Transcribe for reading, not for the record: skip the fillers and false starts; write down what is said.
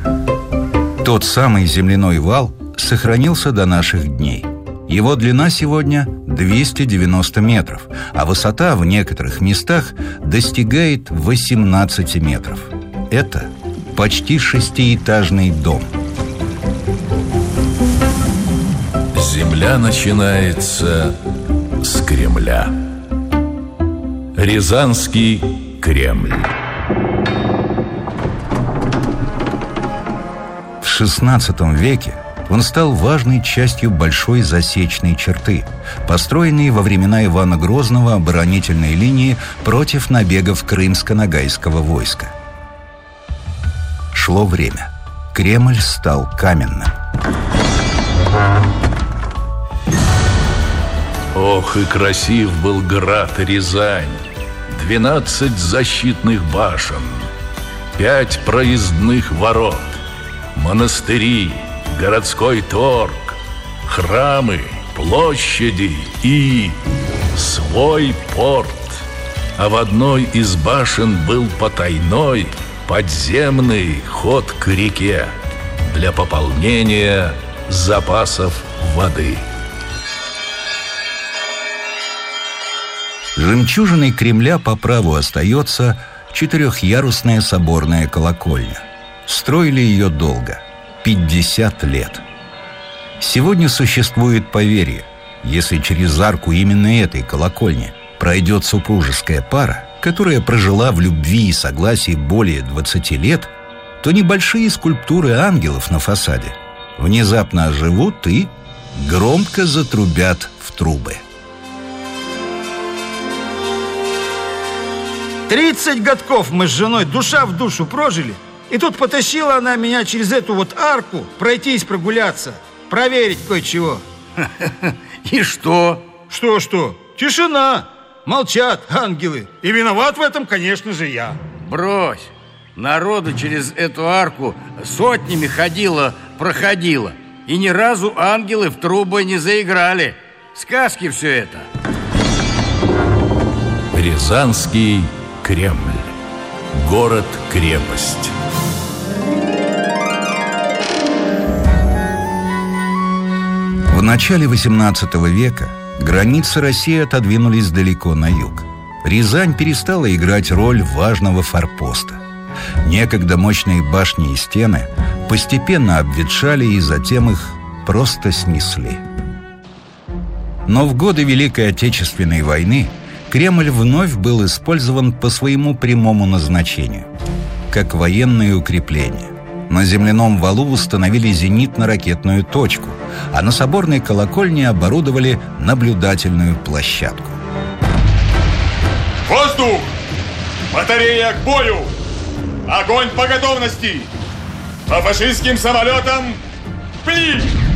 Тот самый земляной вал сохранился до наших дней. Его длина сегодня 290 метров, а высота в некоторых местах достигает 18 метров. Это почти шестиэтажный дом. Земля начинается с Кремля. Рязанский Кремль. В XVI веке он стал важной частью большой засечной черты, построенной во времена Ивана Грозного оборонительной линии против набегов крымско-ногайского войска. Шло время. Кремль стал каменным. Ох, и красив был град Рязань. 12 защитных башен, 5 проездных ворот, монастыри, городской торг, храмы, площади и свой порт. А в одной из башен был потайной подземный ход к реке для пополнения запасов воды. Жемчужиной Кремля по праву остается четырехъярусная соборная колокольня. Строили ее долго – 50 лет. Сегодня существует поверье: если через арку именно этой колокольни пройдет супружеская пара, которая прожила в любви и согласии более 20 лет, то небольшие скульптуры ангелов на фасаде внезапно оживут и громко затрубят в трубы. 30 годков мы с женой душа в душу прожили, и тут потащила она меня через эту вот арку пройтись, прогуляться, проверить кое-чего. И что? Что? Тишина! Молчат ангелы. И виноват в этом, конечно же, я. Брось. Народу через эту арку сотнями проходило. И ни разу ангелы в трубы не заиграли. Сказки все это. Рязанский Кремль. Город-крепость. В начале XVIII века границы России отодвинулись далеко на юг. Рязань перестала играть роль важного форпоста. Некогда мощные башни и стены постепенно обветшали, и затем их просто снесли. Но в годы Великой Отечественной войны Кремль вновь был использован по своему прямому назначению – как военное укрепление. На земляном валу установили зенитно-ракетную точку, а на соборной колокольне оборудовали наблюдательную площадку. Воздух! Батарея к бою! Огонь по готовности! По фашистским самолетам пли!